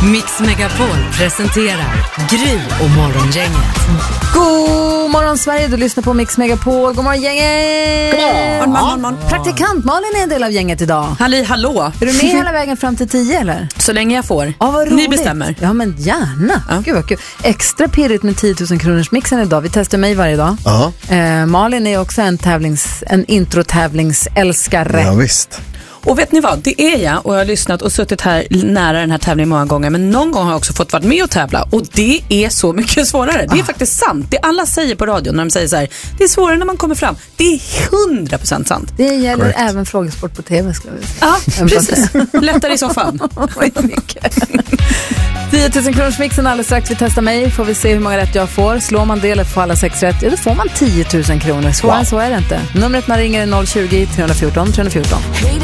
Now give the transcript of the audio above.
Mix Megapol presenterar Gry och Morgongänget. God morgon Sverige, du lyssnar på Mix Megapol. God morgon gänget. God morgon. Praktikant Malin är en del av gänget idag. Hallå. Är du med hela vägen fram till 10 eller? Så länge jag får. Ja, vad roligt. Ni bestämmer. Ja, men gärna. Ja. Gud vad kul. Extra pirrigt med 10 000 kronors mixen idag. Vi testar mig varje dag. Malin är också en introtävlingsälskare. Ja, visst. Och vet ni vad, det är jag och jag har lyssnat och suttit här nära den här tävlingen många gånger, men någon gång har jag också fått vara med och tävla och det är så mycket svårare. Det är faktiskt sant. Det alla säger på radion när de säger så här, det är svårare när man kommer fram. Det är 100% sant. Det gäller Correct. även frågesport på tv, ska vi säga. Ja, precis. Lättare i soffan. 10 000 kronors mixen alldeles strax. Vi testar mig, får vi se hur många rätt jag får. Slår man det eller får alla 6 rätt, ja, då får man 10 000 kronor. Så är det inte. Numret man ringer är 020 314 314.